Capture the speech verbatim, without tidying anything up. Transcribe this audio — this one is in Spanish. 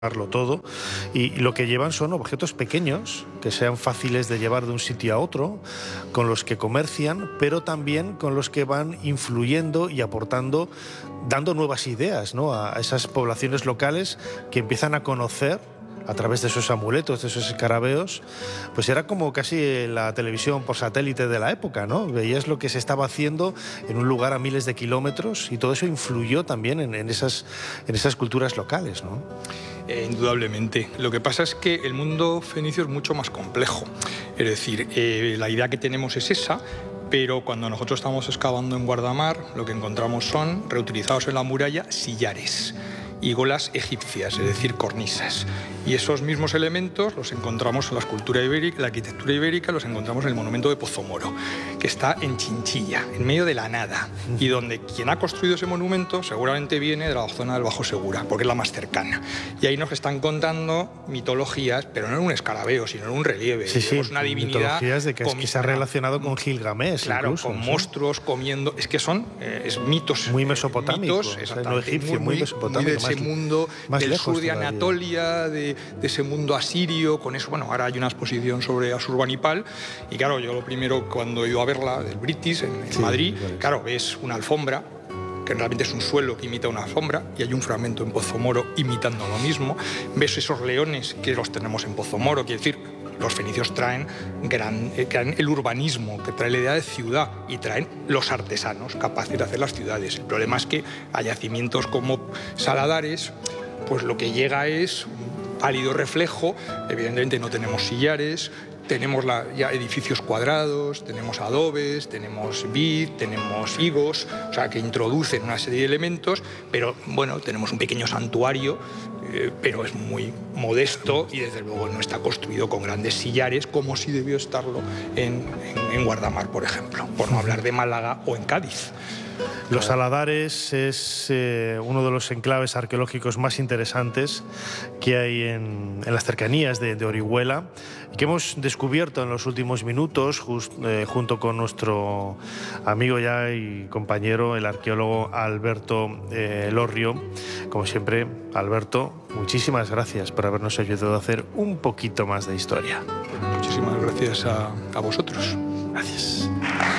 todo, y lo que llevan son objetos pequeños que sean fáciles de llevar de un sitio a otro, con los que comercian, pero también con los que van influyendo y aportando, dando nuevas ideas, ¿no?, a esas poblaciones locales que empiezan a conocer a través de esos amuletos, de esos escarabeos. Pues era como casi la televisión por satélite de la época, ¿no? Veías lo que se estaba haciendo en un lugar a miles de kilómetros, y todo eso influyó también en, en, esas, en esas culturas locales, ¿no? Eh, indudablemente. Lo que pasa es que el mundo fenicio es mucho más complejo. Es decir, eh, la idea que tenemos es esa, pero cuando nosotros estamos excavando en Guardamar, lo que encontramos son, reutilizados en la muralla, sillares y golas egipcias, es decir, cornisas. Y esos mismos elementos los encontramos en la escultura ibérica, en la arquitectura ibérica, los encontramos en el monumento de Pozomoro, que está en Chinchilla, en medio de la nada, y donde quien ha construido ese monumento seguramente viene de la zona del Bajo Segura, porque es la más cercana. Y ahí nos están contando mitologías, pero no en un escarabeo, sino en un relieve. Sí, sí, una divinidad mitologías de que, es que se ha relacionado con Gilgamesh. Claro, incluso, con ¿sí? monstruos comiendo. Es que son eh, es mitos. Muy mesopotámicos, mitos, o sea, no egipcio, muy, muy mesopotámico. Muy de ese mundo del sur de todavía. Anatolia, de, de ese mundo asirio, con eso. Bueno, ahora hay una exposición sobre Asurbanipal, y claro, yo lo primero, cuando he ido a verla, del British, en, en sí, Madrid, claro, ves una alfombra, que realmente es un suelo que imita una alfombra, y hay un fragmento en Pozomoro imitando lo mismo. Ves esos leones que los tenemos en Pozomoro, quiere decir, los fenicios traen, gran, eh, traen el urbanismo, que trae la idea de ciudad, y traen los artesanos capaces de hacer las ciudades. El problema es que a yacimientos como Saladares, pues lo que llega es un pálido reflejo. Evidentemente no tenemos sillares, tenemos la, ya edificios cuadrados, tenemos adobes, tenemos vid, tenemos higos, o sea, que introducen una serie de elementos, pero bueno, tenemos un pequeño santuario, eh, pero es muy modesto, y desde luego no está construido con grandes sillares, como sí debió estarlo en, en, en Guardamar, por ejemplo, por no hablar de Málaga o en Cádiz. Los Saladares es eh, uno de los enclaves arqueológicos más interesantes que hay en, en las cercanías de, de Orihuela, que hemos descubierto en los últimos minutos just, eh, junto con nuestro amigo ya y compañero, el arqueólogo Alberto eh, Lorrio. Como siempre, Alberto, muchísimas gracias por habernos ayudado a hacer un poquito más de historia. Muchísimas gracias a, a vosotros. Gracias.